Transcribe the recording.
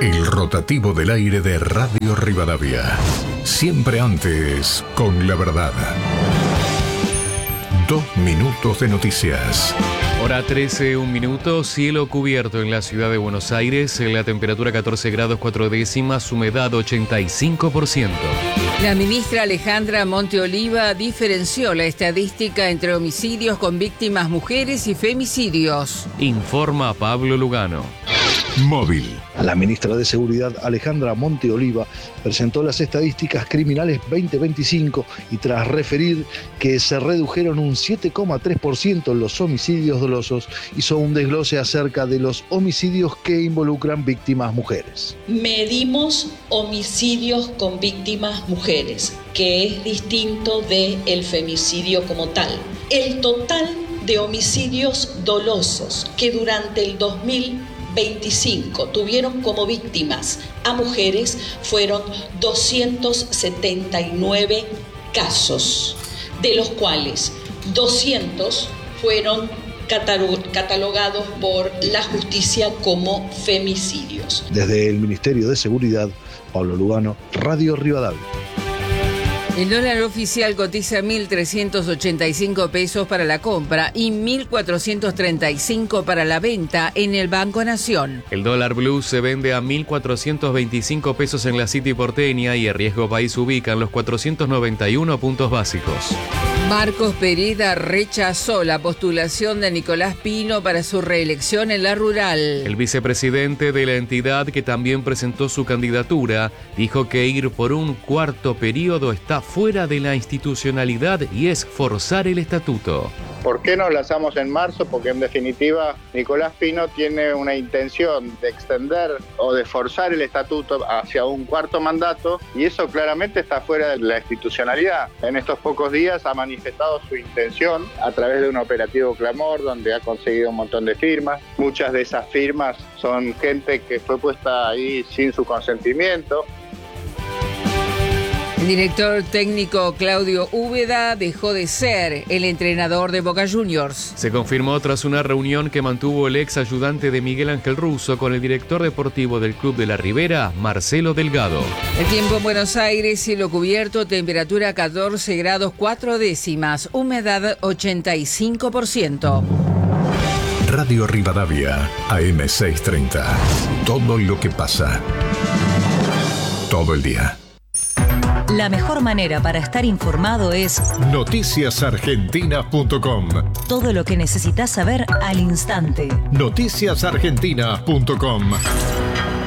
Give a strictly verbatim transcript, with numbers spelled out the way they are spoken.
El rotativo del aire de Radio Rivadavia. Siempre antes, con la verdad. Dos minutos de noticias. Hora trece, un minuto, cielo cubierto en la ciudad de Buenos Aires, la temperatura catorce grados cuatro décimas, humedad ochenta y cinco por ciento. La ministra Alejandra Monteoliva diferenció la estadística entre homicidios con víctimas mujeres y femicidios. Informa Pablo Lugano. Móvil. La ministra de Seguridad, Alejandra Monteoliva, presentó las estadísticas criminales veinte veinticinco y tras referir que se redujeron un siete coma tres por ciento los homicidios dolosos, hizo un desglose acerca de los homicidios que involucran víctimas mujeres. Medimos homicidios con víctimas mujeres, que es distinto del femicidio como tal. El total de homicidios dolosos que durante el dos mil veinticinco tuvieron como víctimas a mujeres fueron doscientos setenta y nueve casos, de los cuales doscientos fueron catalogados por la justicia como femicidios. Desde el Ministerio de Seguridad, Pablo Lugano, Radio Rivadavia. El dólar oficial cotiza mil trescientos ochenta y cinco pesos para la compra y mil cuatrocientos treinta y cinco para la venta en el Banco Nación. El dólar blue se vende a mil cuatrocientos veinticinco pesos en la City porteña y el Riesgo País ubica en los cuatrocientos noventa y uno puntos básicos. Marcos Pereda rechazó la postulación de Nicolás Pino para su reelección en la rural. El vicepresidente de la entidad, que también presentó su candidatura, dijo que ir por un cuarto periodo está fuera de la institucionalidad y es forzar el estatuto. ¿Por qué nos lanzamos en marzo? Porque en definitiva Nicolás Pino tiene una intención de extender o de forzar el estatuto hacia un cuarto mandato y eso claramente está fuera de la institucionalidad. En estos pocos días ha manifestado su intención a través de un operativo Clamor donde ha conseguido un montón de firmas. Muchas de esas firmas son gente que fue puesta ahí sin su consentimiento. El director técnico Claudio Úbeda dejó de ser el entrenador de Boca Juniors. Se confirmó tras una reunión que mantuvo el ex ayudante de Miguel Ángel Russo con el director deportivo del Club de la Ribera, Marcelo Delgado. El tiempo en Buenos Aires, cielo cubierto, temperatura catorce grados cuatro décimas, humedad ochenta y cinco por ciento. Radio Rivadavia, A M seiscientos treinta. Todo lo que pasa. Todo el día. La mejor manera para estar informado es noticias argentinas punto com. Todo lo que necesitas saber al instante. noticias argentinas punto com.